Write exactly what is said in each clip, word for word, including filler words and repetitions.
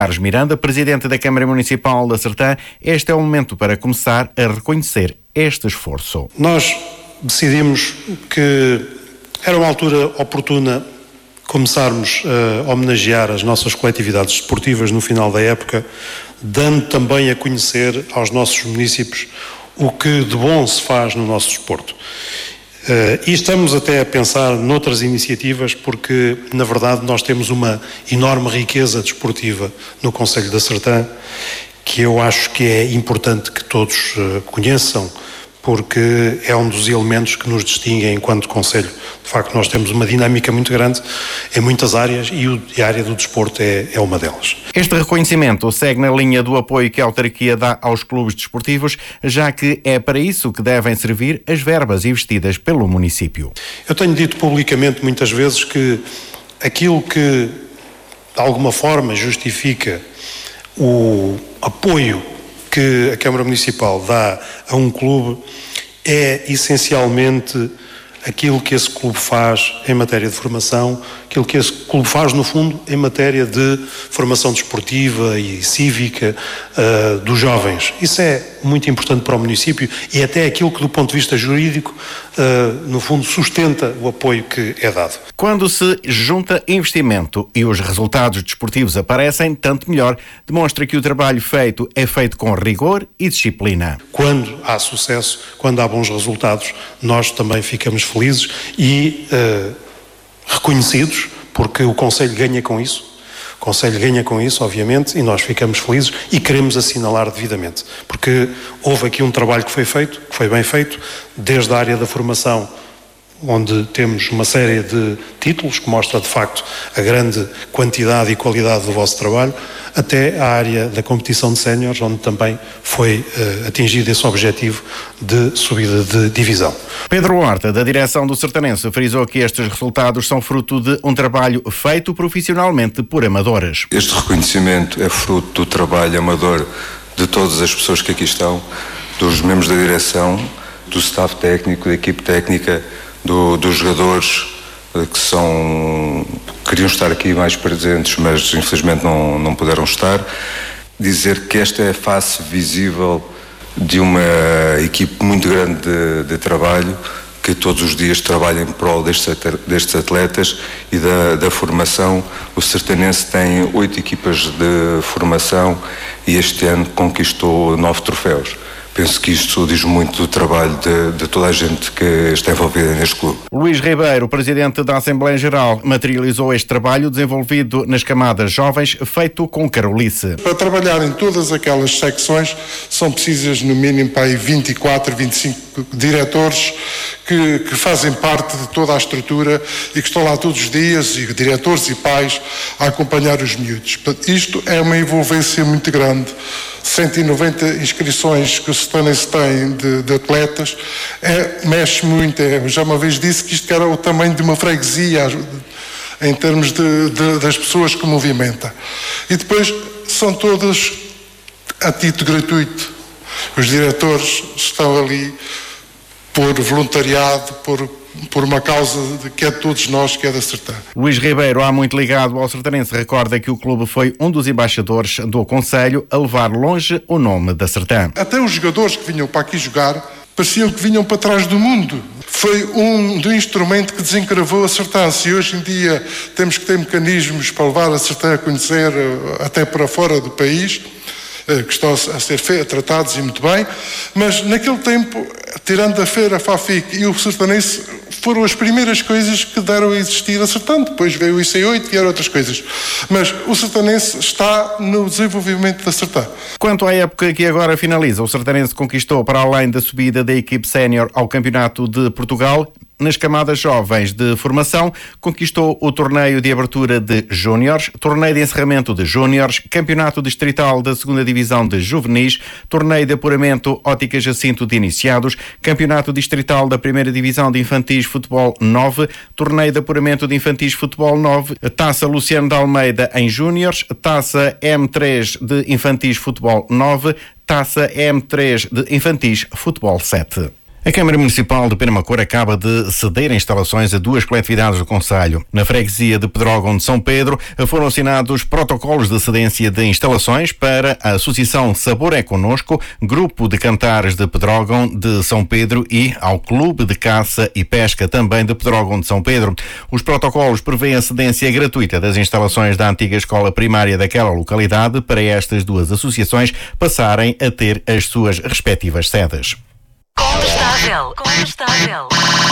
Carlos Miranda, presidente da Câmara Municipal da Sertã, este é o momento para começar a reconhecer este esforço. Nós decidimos que era uma altura oportuna começarmos a homenagear as nossas coletividades desportivas no final da época, dando também a conhecer aos nossos municípios o que de bom se faz no nosso desporto. Uh, e estamos até a pensar noutras iniciativas porque, na verdade, nós temos uma enorme riqueza desportiva no Concelho da Sertã que eu acho que é importante que todos uh, conheçam, porque é um dos elementos que nos distinguem enquanto Concelho. De facto, nós temos uma dinâmica muito grande em muitas áreas e, o, e a área do desporto é, é uma delas. Este reconhecimento segue na linha do apoio que a autarquia dá aos clubes desportivos, já que é para isso que devem servir as verbas investidas pelo município. Eu tenho dito publicamente muitas vezes que aquilo que, de alguma forma, justifica o apoio que a Câmara Municipal dá a um clube é essencialmente aquilo que esse clube faz em matéria de formação, aquilo que esse clube faz, no fundo, em matéria de formação desportiva e cívica uh, dos jovens. Isso é muito importante para o município e até aquilo que, do ponto de vista jurídico, uh, no fundo, sustenta o apoio que é dado. Quando se junta investimento e os resultados desportivos aparecem, tanto melhor, demonstra que o trabalho feito é feito com rigor e disciplina. Quando há sucesso, quando há bons resultados, nós também ficamos felizes e uh, reconhecidos, porque o Concelho ganha com isso. O Concelho ganha com isso, obviamente, e nós ficamos felizes e queremos assinalar devidamente, porque houve aqui um trabalho que foi feito, que foi bem feito, desde a área da formação, onde temos uma série de títulos que mostra de facto a grande quantidade e qualidade do vosso trabalho, até a área da competição de séniores, onde também foi uh, atingido esse objetivo de subida de divisão. Pedro Horta, da direção do Sertanense, frisou que estes resultados são fruto de um trabalho feito profissionalmente por amadores. Este reconhecimento é fruto do trabalho amador de todas as pessoas que aqui estão, dos membros da direção, do staff técnico, da equipe técnica, Do, dos jogadores que são, queriam estar aqui mais presentes, mas infelizmente não, não puderam estar. Dizer que esta é a face visível de uma equipe muito grande de, de trabalho, que todos os dias trabalha em prol destes, destes atletas e da, da formação. O Sertanense tem oito equipas de formação e este ano conquistou nove troféus. Penso que isto diz muito do trabalho de, de toda a gente que está envolvida neste clube. Luís Ribeiro, presidente da Assembleia Geral, materializou este trabalho desenvolvido nas camadas jovens, feito com carolice. Para trabalhar em todas aquelas secções são precisas no mínimo para aí vinte e quatro, vinte e cinco diretores que, que fazem parte de toda a estrutura e que estão lá todos os dias, e diretores e pais, a acompanhar os miúdos. Isto é uma envolvência muito grande. cento e noventa inscrições que o Sertanense tem de, de atletas, é, mexe muito. É, já uma vez disse que isto era o tamanho de uma freguesia em termos de, de, das pessoas que movimenta. E depois são todas a título gratuito. Os diretores estão ali por voluntariado, por por uma causa de, que é de todos nós, que é da Sertã. Luís Ribeiro, há muito ligado ao Sertanense, recorda que o clube foi um dos embaixadores do Concelho a levar longe o nome da Sertã. Até os jogadores que vinham para aqui jogar pareciam que vinham para trás do mundo. Foi um do instrumento que desencravou a Sertã. Se hoje em dia temos que ter mecanismos para levar a Sertã a conhecer até para fora do país, que estão a ser fe- tratados e muito bem, mas naquele tempo, tirando a feira, a FAFIC e o Sertanense, foram as primeiras coisas que deram a existir a Sertã. Depois veio o I C oito e eram outras coisas. Mas o Sertanense está no desenvolvimento da Sertã. Quanto à época que agora finaliza, o Sertanense conquistou, para além da subida da equipe sénior ao Campeonato de Portugal, nas camadas jovens de formação, conquistou o torneio de abertura de júniores, torneio de encerramento de júniores, campeonato distrital da segunda divisão de juvenis, torneio de apuramento Ótica Jacinto de iniciados, campeonato distrital da primeira divisão de infantis futebol nove, torneio de apuramento de infantis futebol nove, taça Luciano de Almeida em júniores, taça M três de infantis futebol nove, taça M três de infantis futebol sete. A Câmara Municipal de Penamacor acaba de ceder instalações a duas coletividades do concelho. Na freguesia de Pedrógão de São Pedro foram assinados protocolos de cedência de instalações para a Associação Sabor é Conosco, Grupo de Cantares de Pedrógão de São Pedro e ao Clube de Caça e Pesca também de Pedrógão de São Pedro. Os protocolos prevêem a cedência gratuita das instalações da antiga escola primária daquela localidade para estas duas associações passarem a ter as suas respectivas sedes. Condestável, condestável.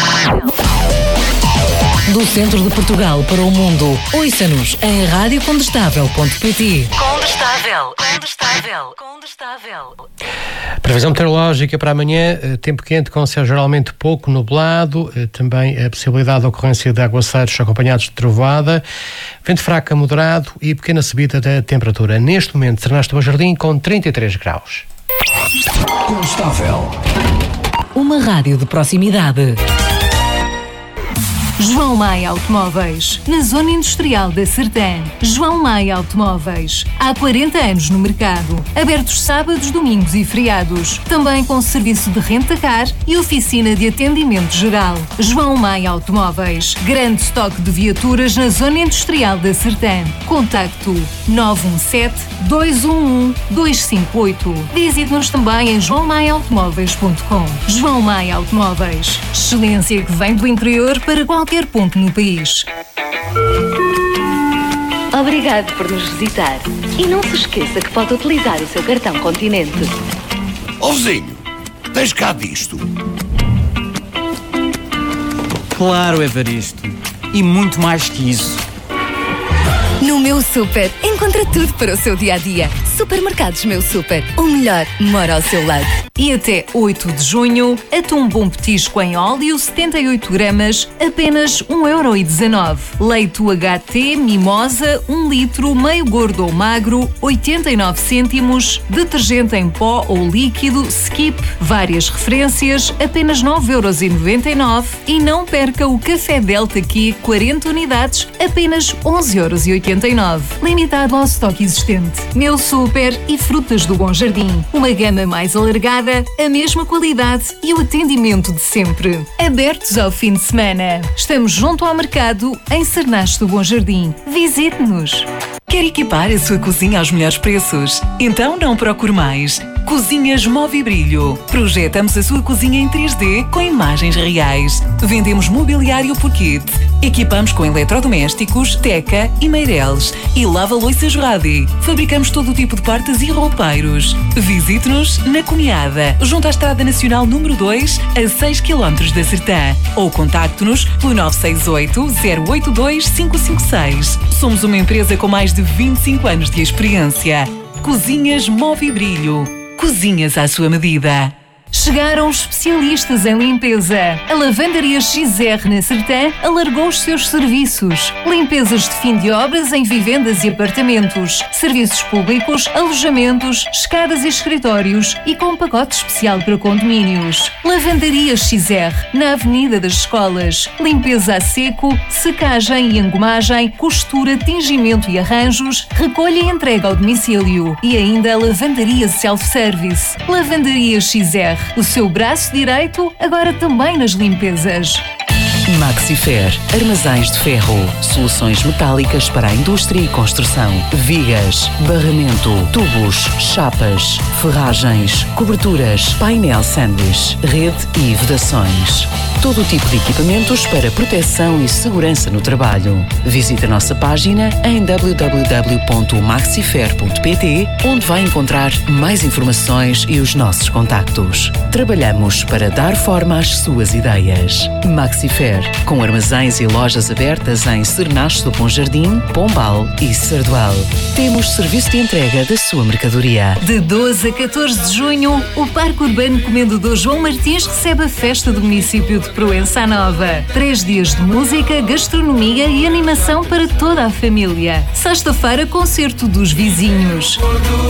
Do centro de Portugal para o mundo, ouça-nos em rádio condestável ponto pt. Condestável, condestável, condestável. Previsão meteorológica para amanhã, tempo quente com céu geralmente pouco nublado, também a possibilidade de ocorrência de aguaceiros acompanhados de trovoada, vento fraco a moderado e pequena subida da temperatura. Neste momento, Sernaste do Bom Jardim com trinta e três graus. Condestável. Uma rádio de proximidade. João Maia Automóveis, na Zona Industrial da Sertã. João Maia Automóveis, há quarenta anos no mercado. Abertos sábados, domingos e feriados. Também com serviço de renta-car e oficina de atendimento geral. João Maia Automóveis, grande estoque de viaturas na Zona Industrial da Sertã. Contacto nove um sete, dois um um, dois cinco oito. Visite-nos também em joão maia automóveis ponto com. João Maia Automóveis, excelência que vem do interior para qualquer qualquer ponto no país. Obrigado por nos visitar. E não se esqueça que pode utilizar o seu cartão Continente. Ó vizinho, tens cá disto? Claro, Evaristo. E muito mais que isso. No Meu Super, encontra tudo para o seu dia-a-dia. Supermercados Meu Super, o melhor mora ao seu lado. E até oito de junho, atum bom petisco em óleo, setenta e oito gramas, apenas um euro e dezanove. Leite U H T Mimosa, um litro, meio gordo ou magro, oitenta e nove cêntimos. Detergente em pó ou líquido, Skip, várias referências, apenas nove euros e noventa e nove. E não perca o Café Delta Q, quarenta unidades, apenas onze euros e oitenta e nove. Limitado ao estoque existente. Meu Super e Frutas do Bom Jardim. Uma gama mais alargada, a mesma qualidade e o atendimento de sempre. Abertos ao fim de semana. Estamos junto ao mercado em Sernaste do Bom Jardim. Visite-nos. Quer equipar a sua cozinha aos melhores preços? Então não procure mais. Cozinhas Movibrilho. Projetamos a sua cozinha em três D com imagens reais. Vendemos mobiliário por kit. Equipamos com eletrodomésticos, teca e meireles. E lava-louças Radi. Fabricamos todo o tipo de partes e roupeiros. Visite-nos na Cunhada, junto à Estrada Nacional número dois, a seis quilómetros da Sertã. Ou contacte-nos pelo nove seis oito, zero oito dois, cinco cinco seis. Somos uma empresa com mais de vinte e cinco anos de experiência. Cozinhas Movibrilho. Cozinhas à sua medida. Chegaram os especialistas em limpeza. A Lavandaria X R na Sertã alargou os seus serviços. Limpezas de fim de obras em vivendas e apartamentos, serviços públicos, alojamentos, escadas e escritórios e com pacote especial para condomínios. Lavandaria X R, na Avenida das Escolas. Limpeza a seco, secagem e engomagem, costura, tingimento e arranjos, recolha e entrega ao domicílio. E ainda a Lavandaria Self-Service. Lavandaria X R. O seu braço direito, agora também nas limpezas. Maxifer, armazéns de ferro, soluções metálicas para a indústria e construção, vigas, barramento, tubos, chapas, ferragens, coberturas, painel sanduíche, rede e vedações. Todo o tipo de equipamentos para proteção e segurança no trabalho. Visite a nossa página em w w w ponto maxifer ponto pt, onde vai encontrar mais informações e os nossos contactos. Trabalhamos para dar forma às suas ideias. Maxifer, com armazéns e lojas abertas em Sernaste do Bom Jardim, Pombal e Sardual. Temos serviço de entrega da sua mercadoria. De doze a catorze de junho, o Parque Urbano Comendador João Martins recebe a festa do município de Proença Nova. Três dias de música, gastronomia e animação para toda a família. Sexta-feira, concerto dos vizinhos.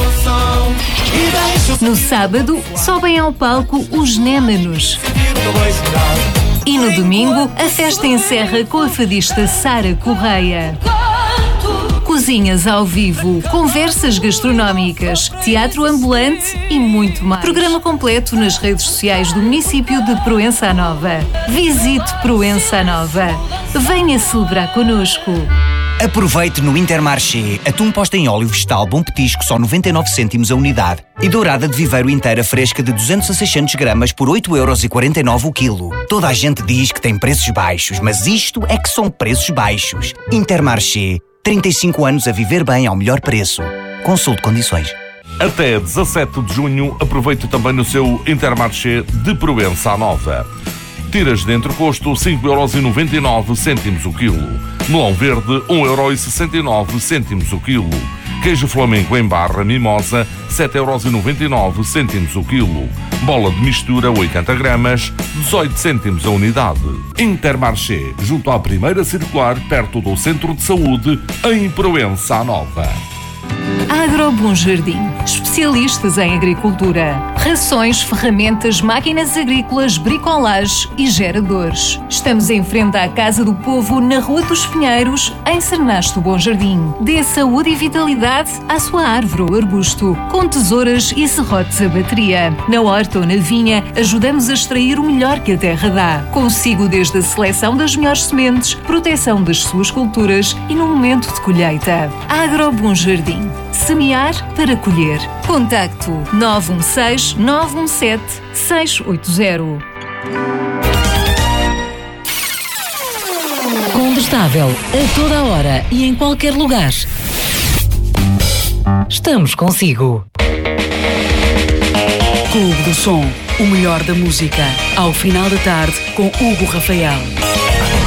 No sábado, sobem ao palco os Némanos. E no domingo, a festa encerra com a fadista Sara Correia. cozinhas ao vivo, conversas gastronómicas, teatro ambulante e muito mais. Programa completo nas redes sociais do município de Proença Nova. Visite Proença Nova. Venha celebrar connosco. Aproveite no Intermarché atum posta em óleo vegetal bom petisco só noventa e nove cêntimos a unidade e dourada de viveiro inteira fresca de duzentos a seiscentos gramas por oito euros e quarenta e nove o quilo. Toda a gente diz que tem preços baixos, mas isto é que são preços baixos. Intermarché, trinta e cinco anos a viver bem ao melhor preço. Consulte condições. Até dezassete de junho, aproveite também no seu Intermarché de Proença Nova. Tiras de entrecosto, cinco euros e noventa e nove cêntimos o quilo. Melão verde, um euro e sessenta e nove cêntimos o quilo. Queijo flamenco em barra mimosa, sete euros e noventa e nove cêntimos o quilo. Bola de mistura, oitenta gramas, dezoito cêntimos a unidade. Intermarché, junto à primeira circular, perto do Centro de Saúde, em Proença Nova. Agro Bom Jardim, especialistas em agricultura, rações, ferramentas, máquinas agrícolas, bricolage e geradores. Estamos em frente à Casa do Povo, na Rua dos Pinheiros, em Sernasto Bom Jardim. Dê saúde e vitalidade à sua árvore ou arbusto, com tesouras e serrotes a bateria. Na horta ou na vinha, ajudamos a extrair o melhor que a terra dá. Consigo desde a seleção das melhores sementes, proteção das suas culturas e no momento de colheita. Agro Bom Jardim. Semear para colher. Contacto nove um seis, nove um sete, seis oito zero. Condestável, a toda a hora e em qualquer lugar. Estamos consigo. Clube do Som, o melhor da música. Ao final da tarde, com Hugo Rafael.